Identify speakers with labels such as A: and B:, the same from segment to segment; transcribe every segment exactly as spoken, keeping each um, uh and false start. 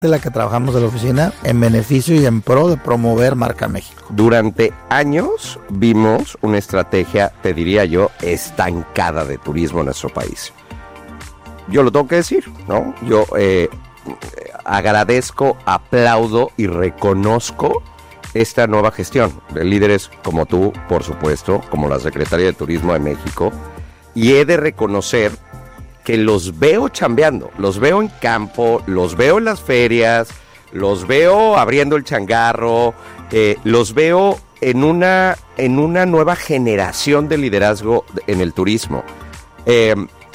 A: de la que trabajamos de la oficina en beneficio y en pro de promover Marca México.
B: Durante años vimos una estrategia, te diría yo, estancada de turismo en nuestro país. Yo lo tengo que decir, ¿no? Yo eh, agradezco, aplaudo y reconozco esta nueva gestión de líderes como tú, por supuesto, como la Secretaría de Turismo de México, y he de reconocer que los veo chambeando, los veo en campo, los veo en las ferias, los veo abriendo el changarro, eh, los veo en una, en una nueva generación de liderazgo en el turismo. Eh,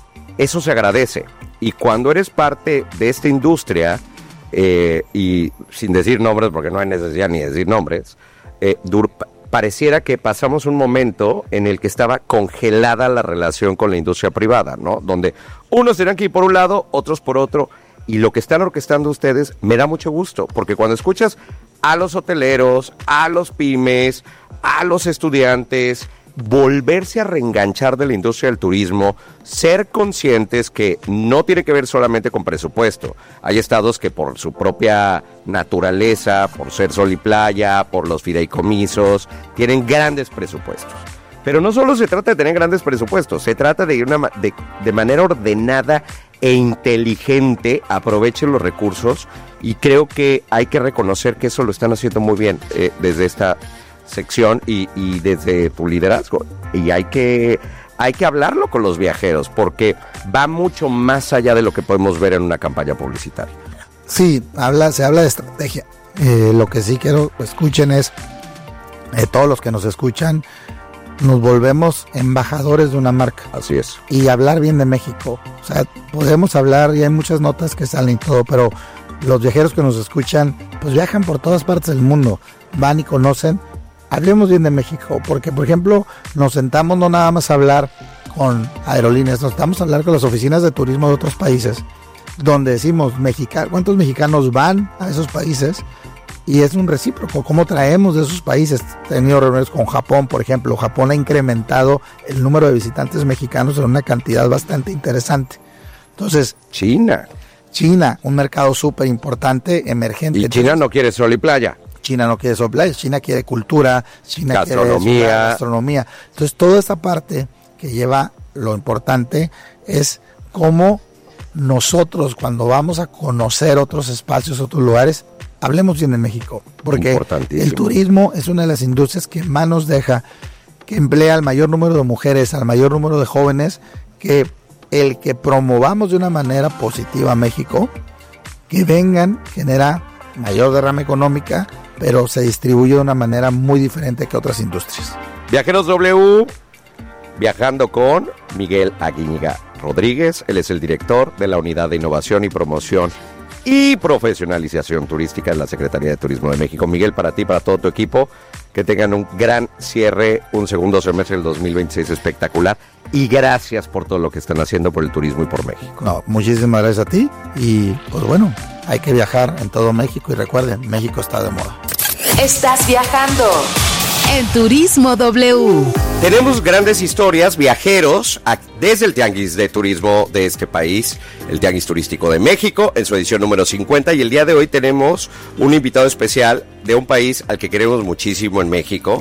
B: eso se agradece. Y cuando eres parte de esta industria, eh, y sin decir nombres, porque no hay necesidad ni decir nombres, eh, dur- pareciera que pasamos un momento en el que estaba congelada la relación con la industria privada, ¿no? Donde unos tenían que ir por un lado, otros por otro, y lo que están orquestando ustedes me da mucho gusto, porque cuando escuchas a los hoteleros, a los pymes, a los estudiantes, volverse a reenganchar de la industria del turismo, ser conscientes que no tiene que ver solamente con presupuesto. Hay estados que por su propia naturaleza, por ser sol y playa, por los fideicomisos, tienen grandes presupuestos. Pero no solo se trata de tener grandes presupuestos, se trata de, una, de, de manera ordenada e inteligente aprovechen los recursos, y creo que hay que reconocer que eso lo están haciendo muy bien eh, desde esta sección y, y desde tu liderazgo, y hay que hay que hablarlo con los viajeros porque va mucho más allá de lo que podemos ver en una campaña publicitaria.
A: Sí, habla, se habla de estrategia. Eh, lo que sí quiero que escuchen es, eh, todos los que nos escuchan, nos volvemos embajadores de una marca.
B: Así es.
A: Y hablar bien de México. O sea, podemos hablar y hay muchas notas que salen y todo, pero los viajeros que nos escuchan, pues viajan por todas partes del mundo, van y conocen. Hablemos bien de México, porque por ejemplo nos sentamos no nada más a hablar con aerolíneas, nos sentamos a hablar con las oficinas de turismo de otros países, donde decimos, Mexica, ¿cuántos mexicanos van a esos países? Y es un recíproco, ¿cómo traemos de esos países? He tenido reuniones con Japón, por ejemplo. Japón ha incrementado el número de visitantes mexicanos en una cantidad bastante interesante. Entonces,
B: China.
A: China, un mercado súper importante, emergente.
B: Y China no quiere sol y playa.
A: China no quiere soplar, China quiere cultura, China
B: gastronomía.
A: quiere gastronomía. Entonces, toda esa parte que lleva lo importante es cómo nosotros, cuando vamos a conocer otros espacios, otros lugares, hablemos bien de México. Porque el turismo es una de las industrias que más nos deja, que emplea al mayor número de mujeres, al mayor número de jóvenes, que el que promovamos de una manera positiva a México, que vengan, genera mayor derrama económica, pero se distribuye de una manera muy diferente que otras industrias.
B: Viajeros W, viajando con Miguel Aguiñiga Rodríguez. Él es el director de la Unidad de Innovación y Promoción y Profesionalización Turística de la Secretaría de Turismo de México. Miguel, para ti, para todo tu equipo, que tengan un gran cierre, un segundo semestre del dos mil veintiséis espectacular, y gracias por todo lo que están haciendo por el turismo y por México.
A: No, muchísimas gracias a ti, y pues bueno, hay que viajar en todo México, y recuerden, México está de moda.
C: Estás viajando en Turismo W.
B: Tenemos grandes historias, viajeros, a, desde el Tianguis de Turismo de este país, el Tianguis Turístico de México, en su edición número cincuenta, y el día de hoy tenemos un invitado especial de un país al que queremos muchísimo en México.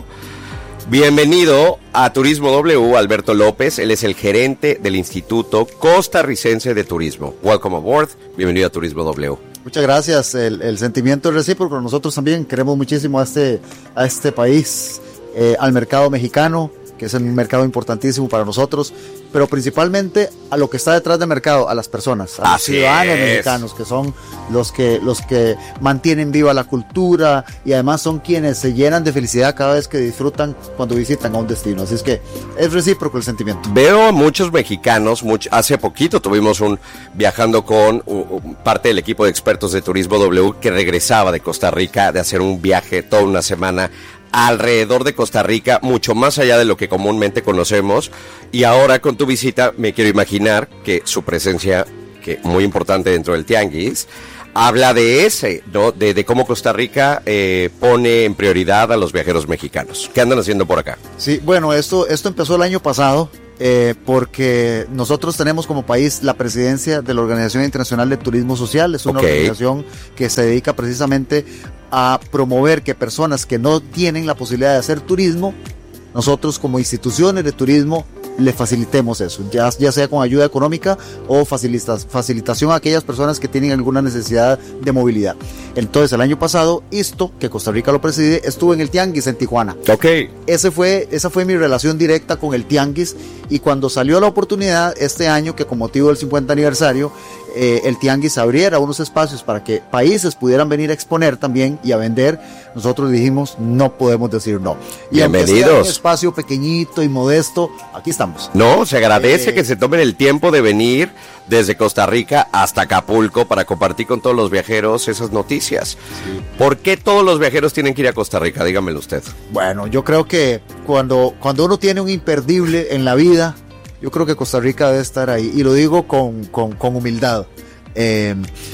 B: Bienvenido a Turismo W, Alberto López. Él es el gerente del Instituto Costarricense de Turismo. Welcome aboard, bienvenido a Turismo W.
D: Muchas gracias, el, el sentimiento es recíproco. Nosotros también queremos muchísimo a este, a este país, eh, al mercado mexicano, que es un mercado importantísimo para nosotros, pero principalmente a lo que está detrás del mercado, a las personas, a los ciudadanos mexicanos, que son los que, los que mantienen viva la cultura y además son quienes se llenan de felicidad cada vez que disfrutan cuando visitan a un destino. Así es que es recíproco el sentimiento.
B: Veo muchos mexicanos, mucho, hace poquito tuvimos un viajando con uh, uh, parte del equipo de expertos de Turismo W que regresaba de Costa Rica de hacer un viaje toda una semana alrededor de Costa Rica, mucho más allá de lo que comúnmente conocemos, y ahora con tu visita me quiero imaginar que su presencia, que muy importante dentro del Tianguis, habla de ese, ¿no? De, de cómo Costa Rica eh, pone en prioridad a los viajeros mexicanos. ¿Qué andan haciendo por acá?
D: Sí, bueno, esto, esto empezó el año pasado, eh, porque nosotros tenemos como país la presidencia de la Organización Internacional de Turismo Social. Es una
B: okay.
D: organización que se dedica precisamente a promover que personas que no tienen la posibilidad de hacer turismo, nosotros como instituciones de turismo le facilitemos eso, ya, ya sea con ayuda económica o facilita, facilitación a aquellas personas que tienen alguna necesidad de movilidad. Entonces el año pasado, ISTO, que Costa Rica lo preside, estuvo en el Tianguis en Tijuana.
B: Okay.
D: Ese fue, esa fue mi relación directa con el Tianguis, y cuando salió la oportunidad este año, que con motivo del cincuenta aniversario, eh, el Tianguis abriera unos espacios para que países pudieran venir a exponer también y a vender, nosotros dijimos, no podemos decir no. Y
B: bienvenidos.
D: Aunque sea un espacio pequeñito y modesto, aquí estamos.
B: No, se agradece
D: eh,
B: que se tomen el tiempo de venir desde Costa Rica hasta Acapulco para compartir con todos los viajeros esas noticias. Sí. ¿Por qué todos los viajeros tienen que ir a Costa Rica? Dígamelo usted.
D: Bueno, yo creo que cuando, cuando uno tiene un imperdible en la vida, yo creo que Costa Rica debe estar ahí, y lo digo con, con, con humildad. Eh,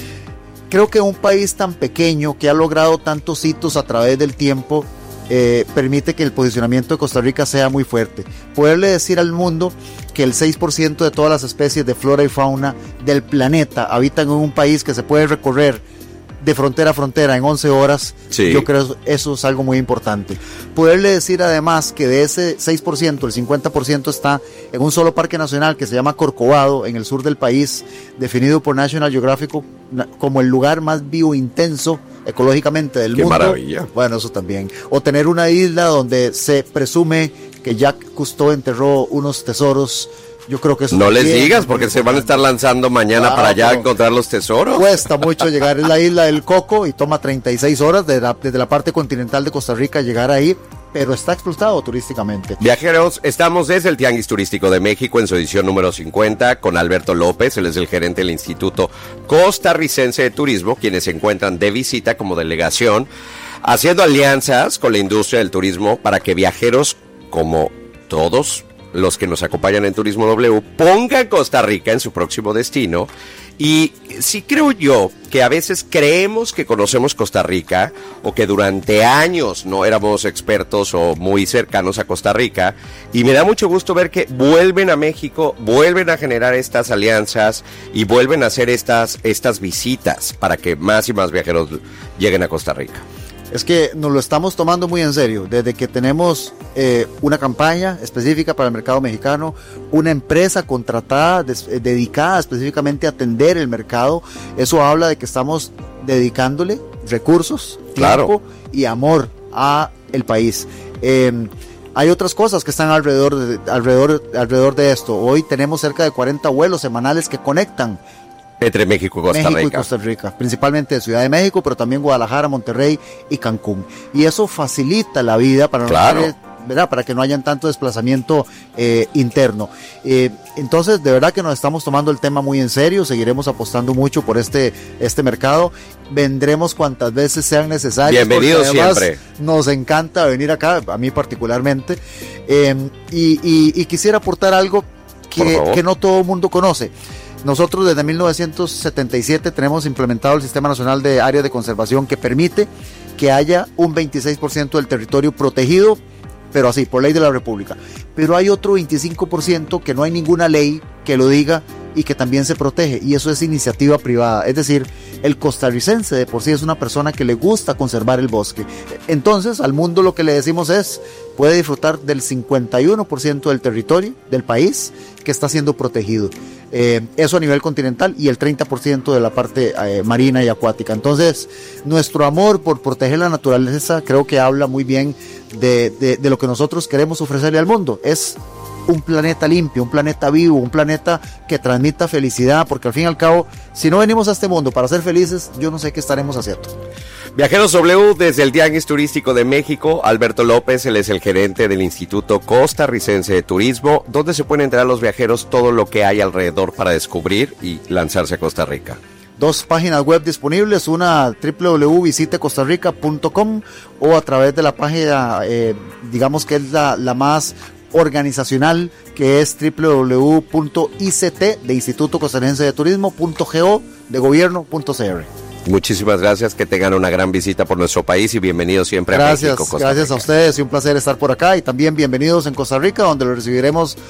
D: creo que un país tan pequeño que ha logrado tantos hitos a través del tiempo, Eh, permite que el posicionamiento de Costa Rica sea muy fuerte. Poderle decir al mundo que el seis por ciento de todas las especies de flora y fauna del planeta habitan en un país que se puede recorrer de frontera a frontera en once horas, sí. Yo creo que eso es algo muy importante. Poderle decir además que de ese seis por ciento, el cincuenta por ciento está en un solo parque nacional que se llama Corcovado, en el sur del país, definido por National Geographic como el lugar más biointenso ecológicamente del
B: Qué
D: mundo.
B: Maravilla.
D: Bueno, eso también. O tener una isla donde se presume que Jacques Cousteau enterró unos tesoros. Yo creo que eso
B: no les digas, porque se van a estar lanzando mañana claro, para allá a encontrar los tesoros.
D: Cuesta mucho llegar, es la isla del Coco y toma treinta y seis horas de la, desde la parte continental de Costa Rica llegar ahí, pero está explotado turísticamente.
B: Viajeros, estamos desde el Tianguis Turístico de México en su edición número cincuenta con Alberto López, él es el gerente del Instituto Costarricense de Turismo, quienes se encuentran de visita como delegación, haciendo alianzas con la industria del turismo para que viajeros como todos los que nos acompañan en Turismo W pongan Costa Rica en su próximo destino. Y sí creo yo que a veces creemos que conocemos Costa Rica o que durante años no éramos expertos o muy cercanos a Costa Rica, y me da mucho gusto ver que vuelven a México, vuelven a generar estas alianzas y vuelven a hacer estas, estas visitas para que más y más viajeros lleguen a Costa Rica.
D: Es que nos lo estamos tomando muy en serio, desde que tenemos eh, una campaña específica para el mercado mexicano, una empresa contratada, des, eh, dedicada específicamente a atender el mercado. Eso habla de que estamos dedicándole recursos,
B: claro,
D: tiempo y amor a el país. Eh, hay otras cosas que están alrededor de, alrededor, alrededor de esto. Hoy tenemos cerca de cuarenta vuelos semanales que conectan
B: entre México y Costa
D: México
B: Rica.
D: y Costa Rica, principalmente de Ciudad de México, pero también Guadalajara, Monterrey y Cancún. Y eso facilita la vida para,
B: claro,
D: no tener, ¿verdad? Para que no hayan tanto desplazamiento eh, interno. Eh, entonces, de verdad que nos estamos tomando el tema muy en serio, seguiremos apostando mucho por este, este mercado, vendremos cuantas veces sean necesarias.
B: Bienvenidos siempre.
D: Nos encanta venir acá, a mí particularmente, eh, y, y, y quisiera aportar algo que, que no todo el mundo conoce. Nosotros desde mil novecientos setenta y siete tenemos implementado el Sistema Nacional de Áreas de Conservación que permite que haya un veintiséis por ciento del territorio protegido, pero así, por ley de la República. Pero hay otro veinticinco por ciento que no hay ninguna ley que lo diga y que también se protege, y eso es iniciativa privada. Es decir, el costarricense de por sí es una persona que le gusta conservar el bosque. Entonces, al mundo lo que le decimos es, puede disfrutar del cincuenta y uno por ciento del territorio del país que está siendo protegido. Eh, eso a nivel continental, y el treinta por ciento de la parte eh, marina y acuática. Entonces, nuestro amor por proteger la naturaleza creo que habla muy bien de, de, de lo que nosotros queremos ofrecerle al mundo. Es un planeta limpio, un planeta vivo, un planeta que transmita felicidad, porque al fin y al cabo, si no venimos a este mundo para ser felices, yo no sé qué estaremos haciendo.
B: Viajeros W, desde el Tianguis Turístico de México, Alberto López, él es el gerente del Instituto Costarricense de Turismo, donde se pueden enterar los viajeros todo lo que hay alrededor para descubrir y lanzarse a Costa Rica.
D: Dos páginas web disponibles, una doble u doble u doble u punto visite costa rica punto com o a través de la página, eh, digamos que es la, la más organizacional, que es doble u doble u doble u punto i c t de Instituto Costarricense de Turismo punto go de gobierno punto c r.
B: Muchísimas gracias, que tengan una gran visita por nuestro país y bienvenidos siempre
D: gracias,
B: a México, Costa
D: Gracias
B: Rica.
D: a ustedes y un placer estar por acá, y también bienvenidos en Costa Rica, donde lo recibiremos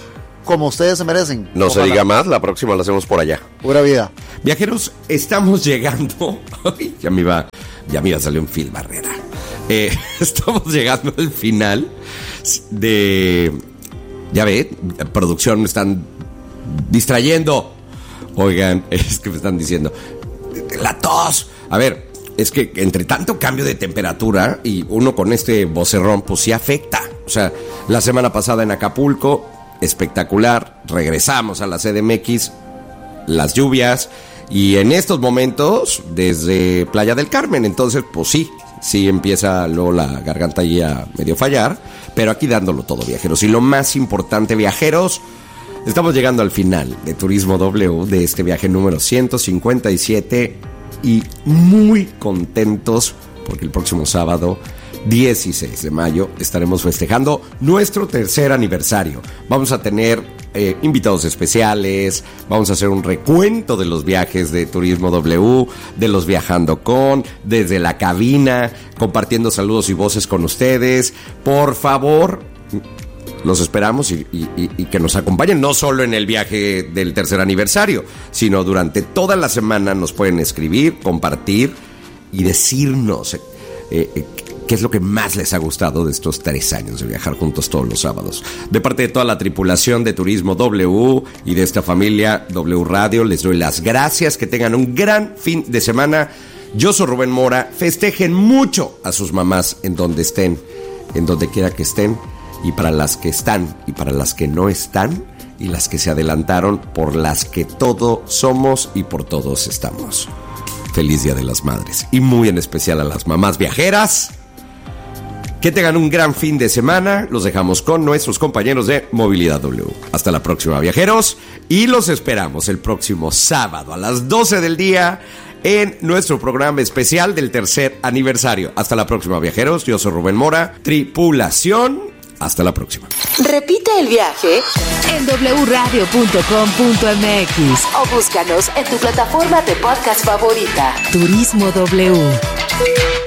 D: como ustedes se merecen.
B: No
D: Ojalá.
B: se diga más, la próxima la hacemos por allá.
D: Pura vida.
B: Viajeros, estamos llegando. Ay, ya me iba, ya me iba a salir un Phil Barrera. Eh, estamos llegando al final de. Ya ve, producción, me están distrayendo. Oigan, es que me están diciendo la tos. A ver, es que entre tanto cambio de temperatura y uno con este vocerrón, pues sí afecta. O sea, la semana pasada en Acapulco, espectacular. Regresamos a la C D M X, las lluvias. Y en estos momentos, desde Playa del Carmen. Entonces, pues sí, sí empieza luego la garganta ahí a medio fallar. Pero aquí dándolo todo, viajeros. Y lo más importante, viajeros, estamos llegando al final de Turismo W, de este viaje número ciento cincuenta y siete. Y muy contentos porque el próximo sábado dieciséis de mayo estaremos festejando nuestro tercer aniversario. Vamos a tener eh, invitados especiales, vamos a hacer un recuento de los viajes de Turismo W, de los Viajando Con, desde la cabina, compartiendo saludos y voces con ustedes. Por favor, los esperamos y, y, y que nos acompañen no solo en el viaje del tercer aniversario, sino durante toda la semana. Nos pueden escribir, compartir y decirnos eh, eh, qué es lo que más les ha gustado de estos tres años de viajar juntos todos los sábados. De parte de toda la tripulación de Turismo W y de esta familia W Radio, les doy las gracias. Que tengan un gran fin de semana. Yo soy Rubén Mora. Festejen mucho a sus mamás en donde estén, en donde quiera que estén. Y para las que están y para las que no están y las que se adelantaron, por las que todos somos y por todos estamos. Feliz Día de las Madres y muy en especial a las mamás viajeras. Que tengan un gran fin de semana. Los dejamos con nuestros compañeros de Movilidad W. Hasta la próxima, viajeros, y los esperamos el próximo sábado a las doce del día en nuestro programa especial del tercer aniversario. Hasta la próxima, viajeros. Yo soy Rubén Mora, tripulación. Hasta la próxima.
C: Repite el viaje en doble u radio punto com punto m x o búscanos en tu plataforma de podcast favorita. Turismo W.